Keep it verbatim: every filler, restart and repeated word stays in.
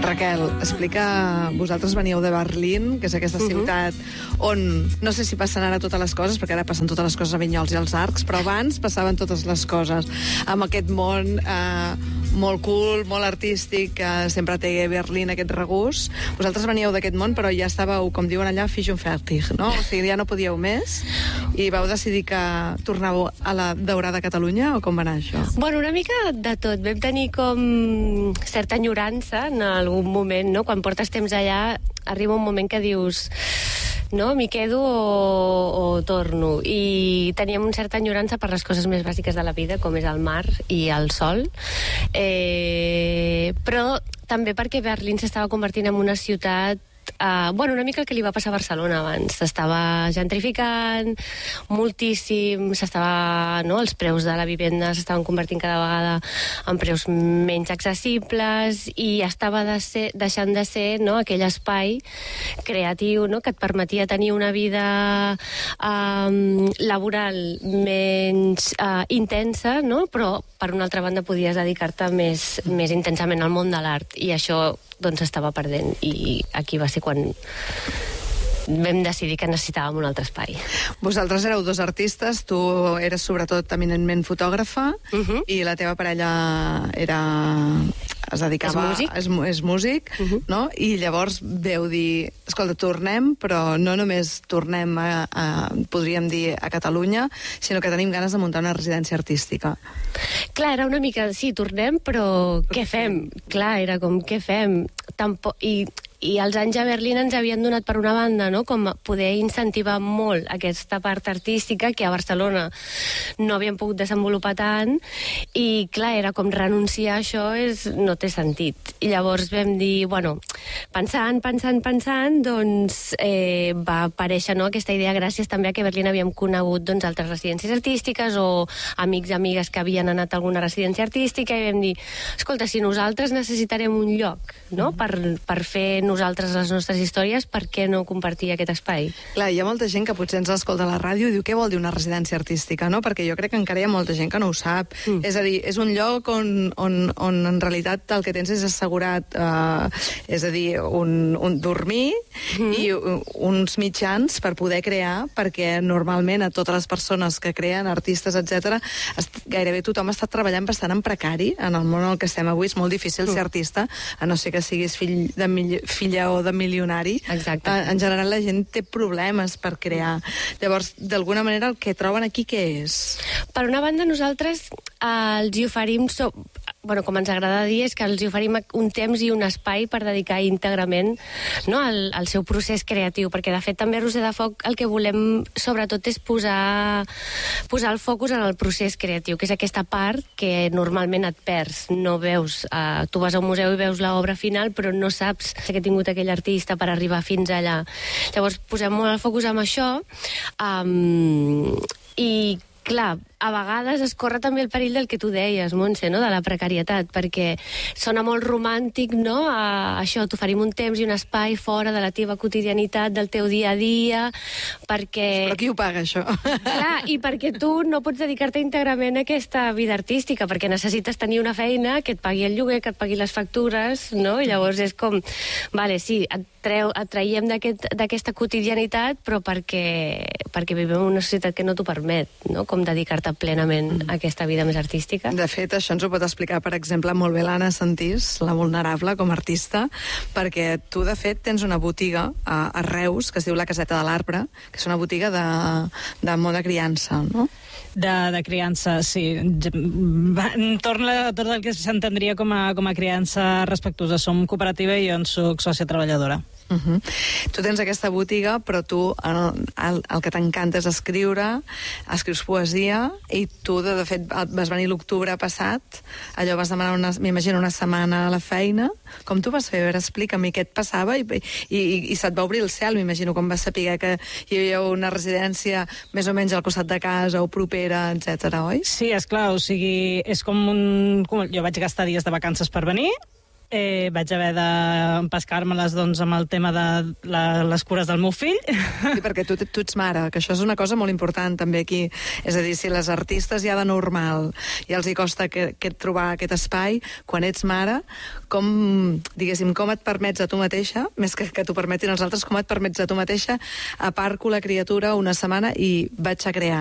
Raquel, explica... Vosaltres veníeu de Berlín, que és aquesta uh-huh. ciutat on, no sé si passen ara totes les coses, perquè ara passen totes les coses a Vinyols i als Arcs, però abans passaven totes les coses. Amb aquest món eh, molt cool, molt artístic, que sempre té Berlín aquest regust. Vosaltres veníeu d'aquest món, però ja estàveu, com diuen allà, fisch und fertig, no? O sigui, ja no podíeu més i vau decidir que tornàveu a la Daurada Catalunya, o com va anar això? Bueno, una mica de tot. Vam tenir com certa enyorança en algun moment, no? Quan portes temps allà, arriba un moment que dius... no, m'hi quedo o, o torno. I teníem una certa enyorança per les coses més bàsiques de la vida, com és el mar i el sol. Eh, però també perquè Berlín s'estava convertint en una ciutat Uh, bueno, una mica el que li va passar a Barcelona abans. S'estava gentrificant moltíssim, s'estava, no, els preus de la vivenda s'estaven convertint cada vegada en preus menys accessibles i estava de ser, deixant de ser, no, aquell espai creatiu, no, que et permetia tenir una vida um, laboral menys uh, intensa, no, però per una altra banda podies dedicar-te més, més intensament al món de l'art, i això doncs estava perdent, i aquí va ser quan vam decidir que necessitàvem un altre espai. Vosaltres éreu dos artistes, tu eres sobretot eminentment fotògrafa, uh-huh. i la teva parella era... es dedicava... És músic. És, és músic, uh-huh. no? I llavors veu dir, escolta, tornem, però no només tornem a, a, podríem dir, a Catalunya, sinó que tenim ganes de muntar una residència artística. Clar, era una mica, sí, tornem, però què fem? Clar, era com, què fem? Tampoc... I... I els anys a Berlín ens havien donat, per una banda, no, com poder incentivar molt aquesta part artística que a Barcelona no havíem pogut desenvolupar tant, i clar, era com renunciar a això és, no té sentit. I llavors vam dir, bueno, pensant, pensant, pensant, doncs eh, va aparèixer, no, aquesta idea gràcies també a que a Berlín havíem conegut doncs, altres residències artístiques o amics i amigues que havien anat a alguna residència artística, i vam dir, escolta, si nosaltres necessitarem un lloc, no, per, per fer nosaltres les nostres històries, per què no compartir aquest espai? Clar, hi ha molta gent que potser ens escolta a la ràdio i diu, què vol dir una residència artística, no? Perquè jo crec que encara hi ha molta gent que no ho sap. Mm. És a dir, és un lloc on, on, on en realitat el que tens és assegurat, eh, és a dir, un, un dormir mm. i uns mitjans per poder crear, perquè normalment a totes les persones que creen, artistes, etcètera, gairebé tothom està treballant bastant en precari, en el món en el que estem avui. És molt difícil mm. ser artista, a no ser que siguis fill de millor filla o de milionari. Exacte. En general la gent té problemes per crear. Llavors, d'alguna manera, el que troben aquí què és? Per una banda, nosaltres eh, els hi oferim, so, bueno, com ens agrada dir, és que els hi oferim un temps i un espai per dedicar íntegrament, no, al, al seu procés creatiu, perquè de fet també a Roser de Foc el que volem sobretot és posar, posar el focus en el procés creatiu, que és aquesta part que normalment et perds. No veus, eh, tu vas a un museu i veus l'obra final, però no saps que ha tingut aquell artista per arribar fins allà. Llavors posem molt el focus en això, um, i clar, a vegades es corre també el perill del que tu deies, Montse, no? De la precarietat, perquè sona molt romàntic, no? A, això, t'oferim un temps i un espai fora de la teva quotidianitat, del teu dia a dia, perquè... Però qui ho paga, això? Clar, i perquè tu no pots dedicar-te íntegrament a aquesta vida artística, perquè necessites tenir una feina que et pagui el lloguer, que et pagui les factures, no? I llavors és com, vale, sí, et, treu, et traiem d'aquesta aquest, quotidianitat, però perquè, perquè vivim en una societat que no t'ho permet, no? Com dedicar-te plenament a aquesta vida més artística. De fet, això ens ho pot explicar, per exemple, molt bé l'Anna Santís, la Vulnerable, com a artista, perquè tu, de fet, tens una botiga a, a Reus, que es diu La Caseta de l'Arbre, que és una botiga de, de moda criança, no? De, de criança, sí. Torna tot el que s'entendria com a, com a criança respectuosa. Som cooperativa i jo en soc sòcia treballadora. Uh-huh. Tu tens aquesta botiga, però tu el, el, el que t'encanta és escriure, escrius poesia, i tu, de, de fet, vas venir l'octubre passat, allò vas demanar, una, m'imagino, una setmana a la feina. Com tu vas fer? A veure, explica'm què et passava, i, i, i, i se't va obrir el cel, m'imagino, com vas saber que hi havia una residència més o menys al costat de casa o propera, etcètera, oi? Sí, esclar, o sigui, és com un... Com, jo vaig gastar dies de vacances per venir, Eh, vaig haver d'empescar-me-les doncs, amb el tema de la, les cures del meu fill. Sí, perquè tu, tu ets mare, que això és una cosa molt important també aquí. És a dir, si les artistes ja de normal ja els hi costa que, que trobar aquest espai, quan ets mare, com, diguéssim, com et permets a tu mateixa, més que que t'ho permetin els altres, com et permets a tu mateixa, aparco la criatura una setmana i vaig a crear.